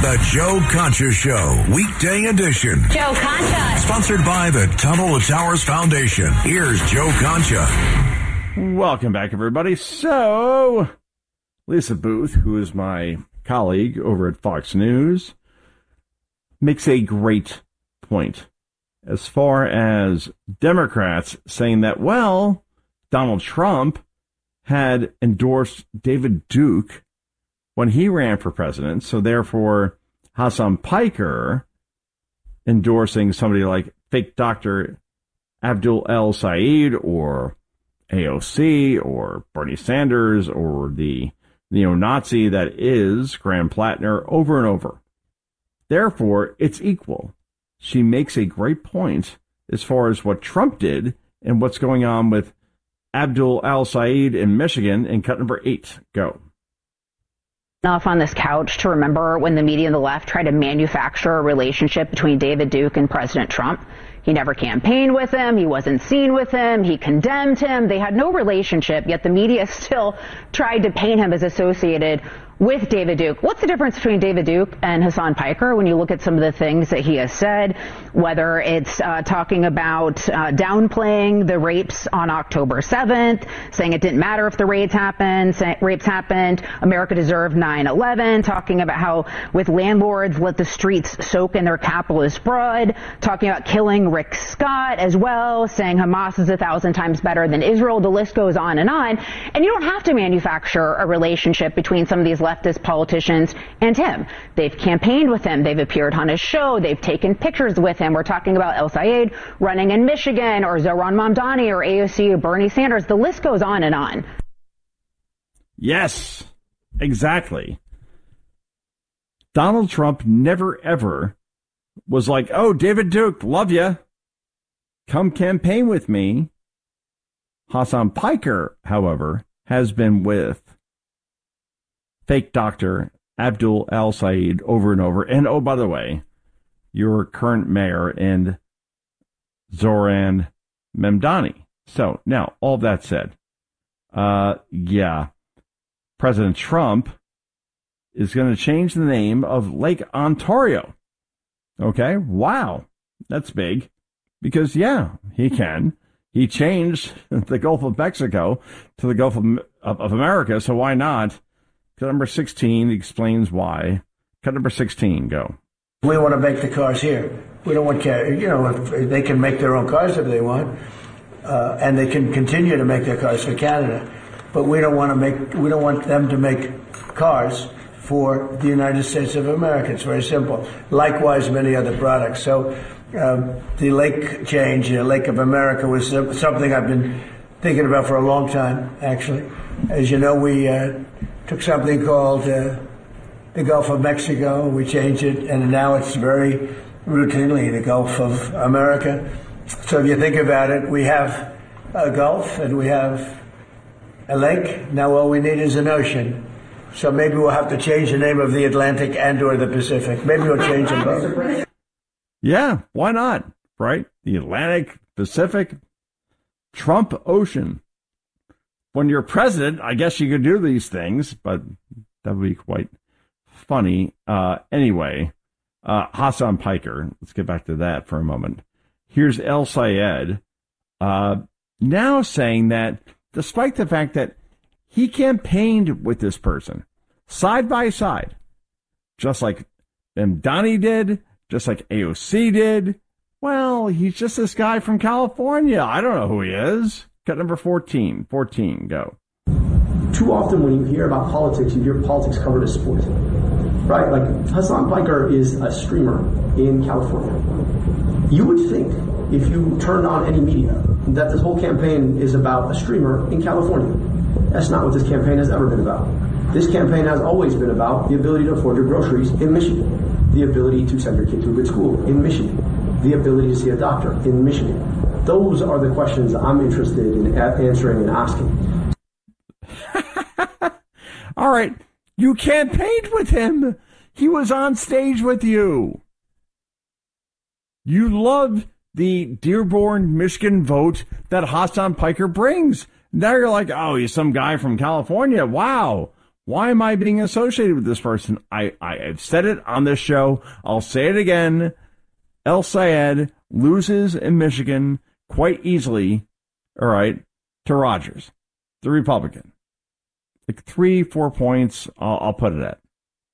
The Joe Concha Show, weekday edition. Joe Concha. Sponsored by the Tunnel to Towers Foundation. Here's Joe Concha. Welcome back, everybody. So, Lisa Booth, who is my colleague over at Fox News, makes a great point as far as Democrats saying that, well, Donald Trump had endorsed David Duke when he ran for president, so therefore Hassan Piker endorsing somebody like fake Dr. Abdul El-Sayed or AOC or Bernie Sanders or the neo-Nazi that is Graham Plattner over and over. Therefore, it's equal. She makes a great point as far as what Trump did and what's going on with Abdul El-Sayed in Michigan in cut number 8. Go. Enough on this couch to remember when the media and the left tried to manufacture a relationship between David Duke and President Trump. He never campaigned with him. He wasn't seen with him. He condemned him. They had no relationship, yet the media still tried to paint him as associated with David Duke. What's the difference between David Duke and Hassan Piker when you look at some of the things that he has said, whether it's talking about downplaying the rapes on October 7th, saying it didn't matter if the rapes happened, America deserved 9/11, talking about how with landlords let the streets soak in their capitalist blood, talking about killing Rick Scott as well, saying Hamas is 1,000 times better than Israel. The list goes on. And you don't have to manufacture a relationship between some of these leftist politicians and him. They've campaigned with him. They've appeared on his show. They've taken pictures with him. We're talking about El-Sayed running in Michigan or Zohran Mamdani or AOC or Bernie Sanders. The list goes on and on. Yes, exactly. Donald Trump never, ever was like, oh, David Duke, love ya. Come campaign with me. Hassan Piker, however, has been with fake Dr. Abdul El-Sayed over and over. And, oh, by the way, your current mayor and Zohran Mamdani. So, now, all that said, President Trump is going to change the name of Lake Ontario. Okay? Wow. That's big. Because, he can. He changed the Gulf of Mexico to the Gulf of America, so why not? Cut number 16 explains why. Cut number 16, go. We want to make the cars here. We don't want, if they can make their own cars if they want, and they can continue to make their cars for Canada. But we don't want them to make cars for the United States of America. It's very simple. Likewise, many other products. So the lake change, Lake of America, was something I've been thinking about for a long time, actually. As you know, we took something called the Gulf of Mexico, we changed it, and now it's very routinely the Gulf of America. So if you think about it, we have a Gulf and we have a lake. Now all we need is an ocean. So maybe we'll have to change the name of the Atlantic and or the Pacific. Maybe we'll change them both. Yeah, why not? Right? The Atlantic, Pacific, Trump Ocean. When you're president, I guess you could do these things, but that would be quite funny. Anyway, Hassan Piker, let's get back to that for a moment. Here's El-Sayed now saying that despite the fact that he campaigned with this person side by side, just like Mamdani did, just like AOC did, well, he's just this guy from California. I don't know who he is. Cut number 14. 14, go. Too often when you hear about politics, you hear politics covered as sport. Right? Like Hassan Piker is a streamer in California. You would think, if you turned on any media, that this whole campaign is about a streamer in California. That's not what this campaign has ever been about. This campaign has always been about the ability to afford your groceries in Michigan, the ability to send your kid to a good school in Michigan, the ability to see a doctor in Michigan. Those are the questions I'm interested in answering and asking. All right. You campaigned with him. He was on stage with you. You loved the Dearborn, Michigan vote that Hassan Piker brings. Now you're like, oh, he's some guy from California. Wow. Why am I being associated with this person? I've said it on this show. I'll say it again. El Sayed loses in Michigan quite easily, all right, to Rogers, the Republican. Like 3-4 points, I'll put it at.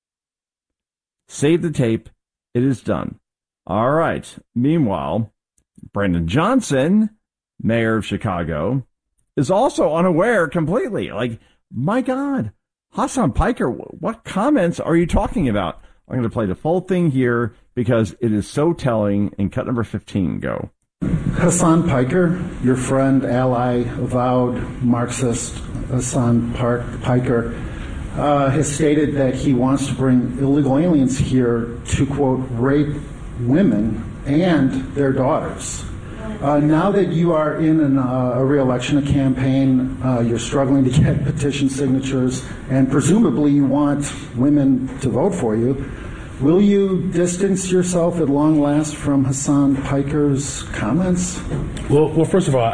Save the tape. It is done. All right. Meanwhile, Brandon Johnson, mayor of Chicago, is also unaware completely. Like, my God, Hasan Piker, what comments are you talking about? I'm going to play the full thing here because it is so telling. In cut number 15, go. Hasan Piker, your friend, ally, avowed Marxist Hasan Piker, has stated that he wants to bring illegal aliens here to, quote, rape women and their daughters. Now that you are in a re-election campaign, you're struggling to get petition signatures, and presumably you want women to vote for you, will you distance yourself at long last from Hasan Piker's comments? Well, first of all,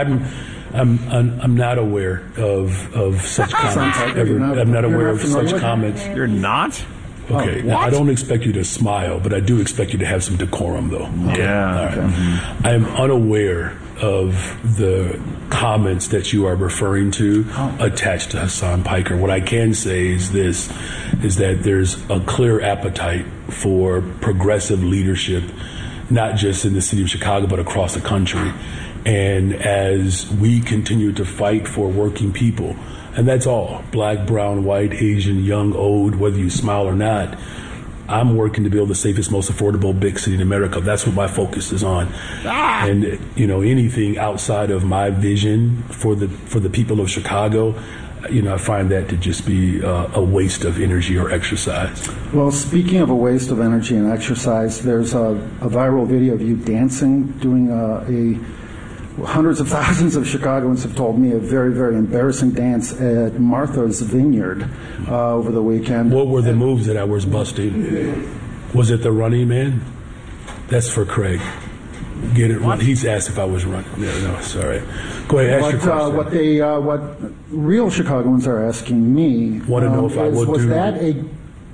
I'm not aware of such comments. I'm not aware of such comments. You're not? Okay, now I don't expect you to smile, but I do expect you to have some decorum, though. Yeah. All right. Mm-hmm. I am unaware of the comments that you are referring to attached to Hasan Piker. What I can say is this, is that there's a clear appetite for progressive leadership, not just in the city of Chicago, but across the country. And as we continue to fight for working people, and that's all, black, brown, white, Asian, young, old, whether you smile or not, I'm working to build the safest, most affordable big city in America. That's what my focus is on. And, anything outside of my vision for the people of Chicago, I find that to just be a waste of energy or exercise. Well, speaking of a waste of energy and exercise, there's a viral video of you dancing, doing hundreds of thousands of Chicagoans have told me a very, very embarrassing dance at Martha's Vineyard over the weekend. What were the moves that I was busting? Was it the running man? That's for Craig. Get it? What? He's asked if I was running. No, sorry. Go ahead, ask your question. What real Chicagoans are asking me want to know if I would was do that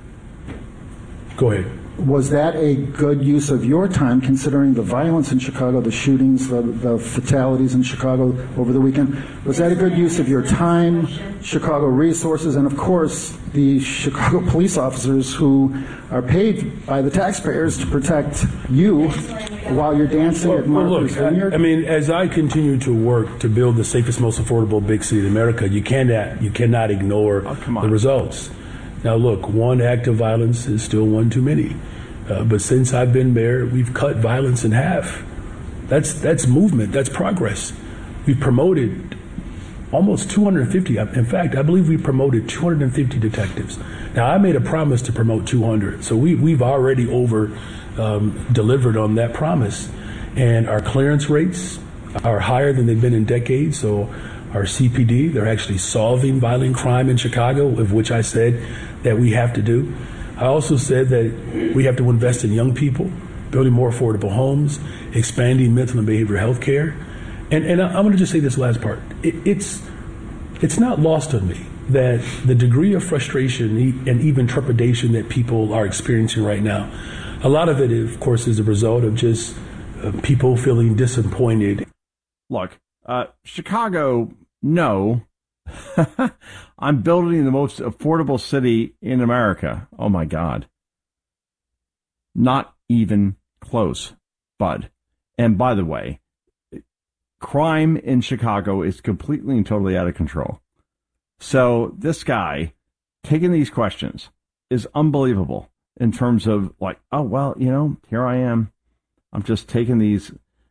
Go ahead. Was that a good use of your time, considering the violence in Chicago, the shootings, the fatalities in Chicago over the weekend? Was that a good use of your time, Chicago resources, and, of course, the Chicago police officers who are paid by the taxpayers to protect you while you're dancing at Martha's Vineyard? I mean, as I continue to work to build the safest, most affordable big city in America, you cannot ignore the results. Now, look, one act of violence is still one too many. But since I've been mayor, we've cut violence in half. That's movement. That's progress. We've promoted almost 250. In fact, I believe we promoted 250 detectives. Now, I made a promise to promote 200. So we've already delivered on that promise. And our clearance rates are higher than they've been in decades. So our CPD, they're actually solving violent crime in Chicago, of which I said that we have to do. I also said that we have to invest in young people, building more affordable homes, expanding mental and behavioral health care. And I'm going to just say this last part. It's not lost on me that the degree of frustration and even trepidation that people are experiencing right now, a lot of it, of course, is a result of just people feeling disappointed. Look, Chicago, no. I'm building the most affordable city in America. Oh, my God. Not even close, bud. And by the way, crime in Chicago is completely and totally out of control. So this guy taking these questions is unbelievable in terms of like, oh, well, here I am. I'm just taking these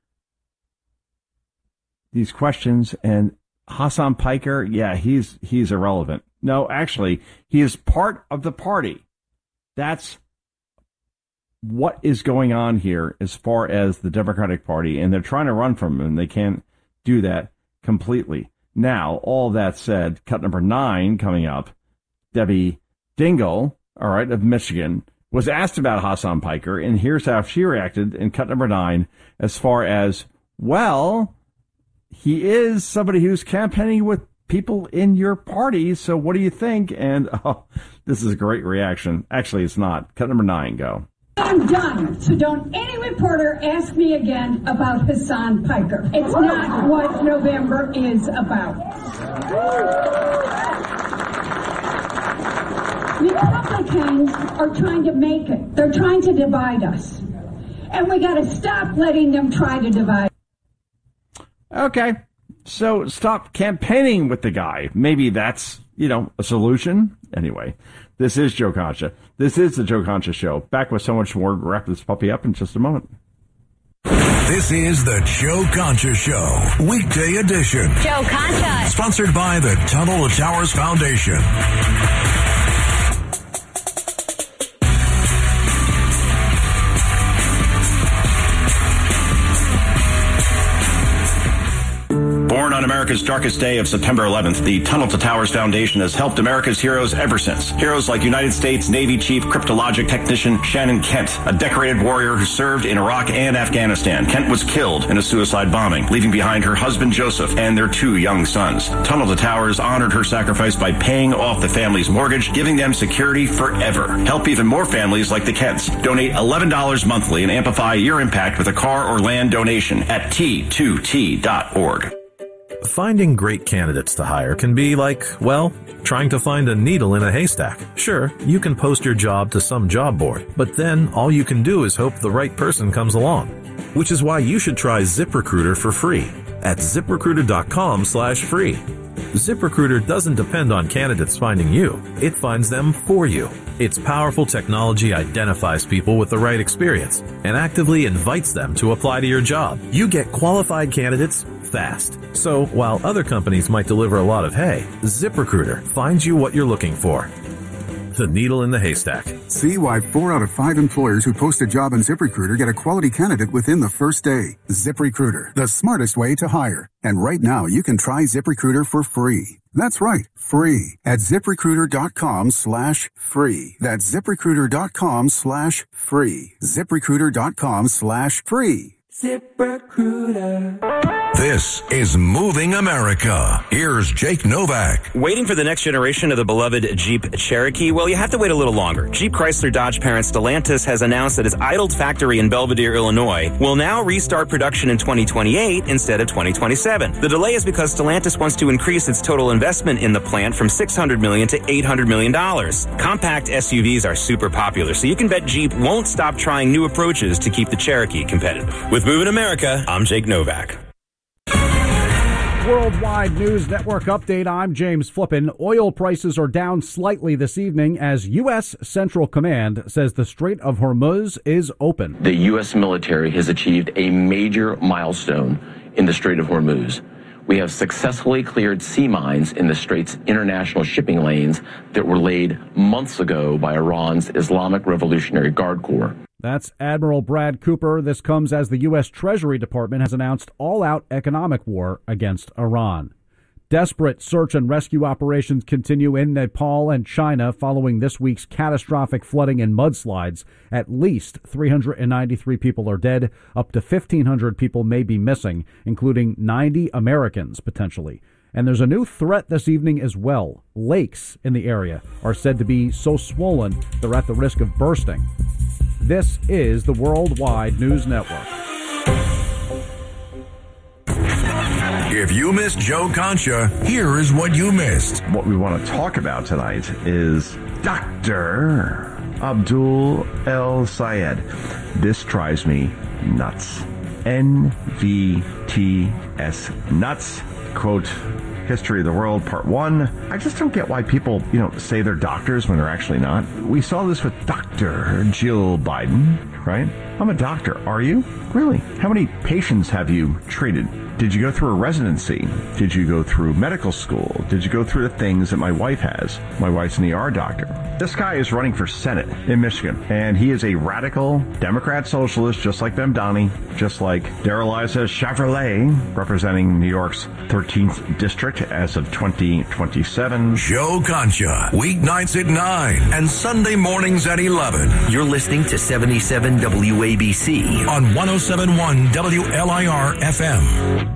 questions, and Hasan Piker, yeah, he's irrelevant. No, actually, he is part of the party. That's what is going on here as far as the Democratic Party, and they're trying to run from him, and they can't do that completely. Now, all that said, cut number 9 coming up, Debbie Dingell, all right, of Michigan, was asked about Hasan Piker, and here's how she reacted in cut number 9 as far as, well, he is somebody who's campaigning with people in your party. So what do you think? And this is a great reaction. Actually, it's not. Cut number 9, go. I'm done. So don't any reporter ask me again about Hassan Piker. It's not what November is about. Republicans are trying to make it. They're trying to divide us. And we got to stop letting them try to divide. Okay. So stop campaigning with the guy. Maybe that's, a solution. Anyway, this is Joe Concha. This is the Joe Concha Show. Back with so much more. Wrap this puppy up in just a moment. This is the Joe Concha Show, weekday edition. Joe Concha. Sponsored by the Tunnel to Towers Foundation. Born on America's darkest day of September 11th, the Tunnel to Towers Foundation has helped America's heroes ever since. Heroes like United States Navy Chief Cryptologic Technician Shannon Kent, a decorated warrior who served in Iraq and Afghanistan. Kent was killed in a suicide bombing, leaving behind her husband Joseph and their 2 young sons. Tunnel to Towers honored her sacrifice by paying off the family's mortgage, giving them security forever. Help even more families like the Kents. Donate $11 monthly and amplify your impact with a car or land donation at T2T.org. Finding great candidates to hire can be like, well, trying to find a needle in a haystack. Sure, you can post your job to some job board, but then all you can do is hope the right person comes along. Which is why you should try ZipRecruiter for free at ZipRecruiter.com/free. ZipRecruiter doesn't depend on candidates finding you. It finds them for you. Its powerful technology identifies people with the right experience and actively invites them to apply to your job. You get qualified candidates fast. So while other companies might deliver a lot of hay, ZipRecruiter finds you what you're looking for. The needle in the haystack. See why 4 out of 5 employers who post a job on ZipRecruiter get a quality candidate within the first day. ZipRecruiter, the smartest way to hire. And right now, you can try ZipRecruiter for free. That's right, free at ZipRecruiter.com/free. That's ZipRecruiter.com/free. ZipRecruiter.com/free. ZipRecruiter. This is Moving America. Here's Jake Novak. Waiting for the next generation of the beloved Jeep Cherokee? Well, you have to wait a little longer. Jeep Chrysler Dodge parent Stellantis has announced that its idled factory in Belvidere, Illinois, will now restart production in 2028 instead of 2027. The delay is because Stellantis wants to increase its total investment in the plant from $600 million to $800 million. Compact SUVs are super popular, so you can bet Jeep won't stop trying new approaches to keep the Cherokee competitive. With Moving America, I'm Jake Novak. Worldwide News Network update. I'm James Flippin. Oil prices are down slightly this evening as U.S. Central Command says the Strait of Hormuz is open. The U.S. military has achieved a major milestone in the Strait of Hormuz. We have successfully cleared sea mines in the Strait's international shipping lanes that were laid months ago by Iran's Islamic Revolutionary Guard Corps. That's Admiral Brad Cooper. This comes as the U.S. Treasury Department has announced all-out economic war against Iran. Desperate search and rescue operations continue in Nepal and China following this week's catastrophic flooding and mudslides. At least 393 people are dead. Up to 1,500 people may be missing, including 90 Americans, potentially. And there's a new threat this evening as well. Lakes in the area are said to be so swollen they're at the risk of bursting. This is the Worldwide News Network. If you missed Joe Concha, here is what you missed. What we want to talk about tonight is Dr. Abdul El Sayed. This drives me nuts. NVTS nuts. Quote, History of the World, Part 1. I just don't get why people, say they're doctors when they're actually not. We saw this with Dr. Jill Biden, right? I'm a doctor. Are you? Really? How many patients have you treated? Did you go through a residency? Did you go through medical school? Did you go through the things that my wife has? My wife's an ER doctor. This guy is running for Senate in Michigan, and he is a radical Democrat socialist, just like Bemdani, just like Darrell-Issa Chevrolet, representing New York's 13th district as of 2027. Joe Concha, weeknights at 9 and Sunday mornings at 11. You're listening to 77 WABC on 107.1 WLIR FM.